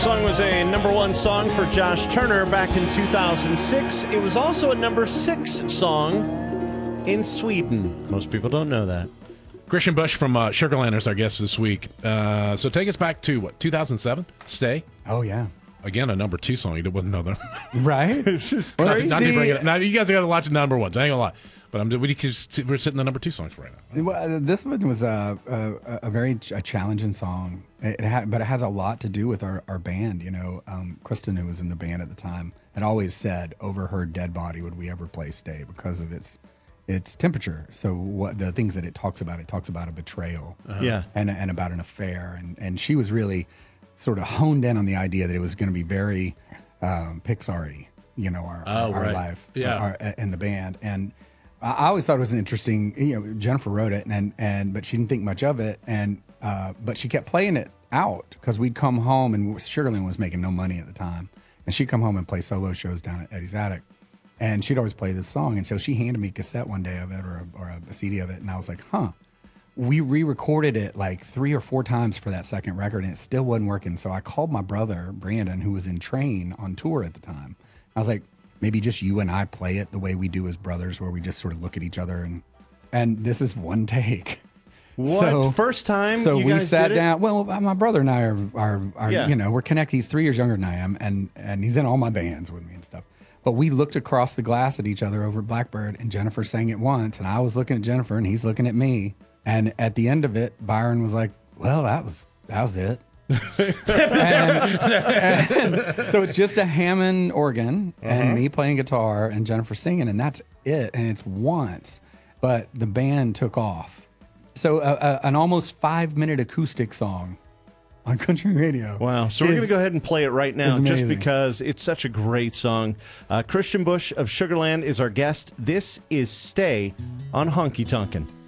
Song was a number one song for Josh Turner back in 2006. It was also a number 6 song in Sweden. Most people don't know that. Christian Busch from Sugarland is our guest this week. So take us back to, what, 2007? Stay? Oh, yeah. Again, a number 2 song. You wouldn't know that. Right? It's just Not crazy. to bring it up. Now, you guys got to watch the number ones. I ain't gonna lie. But we're sitting the number 2 songs for right now. Well, this one was a very challenging song, but it has a lot to do with our band. You know, Kristen, who was in the band at the time, had always said, "Over her dead body would we ever play Stay," because of its temperature. So what the things that it talks about a betrayal, Yeah, and about an affair, and she was really sort of honed in on the idea that it was going to be very Pixar-y, you know, our right. life, Yeah. in the band. And I always thought it was an interesting, you know, Jennifer wrote it but she didn't think much of it. But she kept playing it out because we'd come home and Sugarland was making no money at the time. And she'd come home and play solo shows down at Eddie's Attic. And she'd always play this song. And so she handed me a cassette one day of it or a CD of it. And I was like, we re-recorded it like 3 or 4 times for that second record and it still wasn't working. So I called my brother, Brandon, who was in Train on tour at the time. I was like, maybe just you and I play it the way we do as brothers, where we just sort of look at each other and this is one take. what So, first time? So you we guys sat did it? down. Well, my brother and I are Yeah. you know, we're connected. He's 3 years younger than I am, and he's in all my bands with me and stuff. But we looked across the glass at each other over at Blackbird, and Jennifer sang it once, and I was looking at Jennifer, and he's looking at me. And at the end of it, Byron was like, "Well, that was it." and so it's just a Hammond organ and me playing guitar and Jennifer singing, and that's it. And it's once, but the band took off. So an almost 5-minute acoustic song on country radio. Wow. So we're going to go ahead and play it right now is just amazing. because it's such a great song. Christian Busch of Sugarland is our guest. This is Stay on Honky Tonkin'.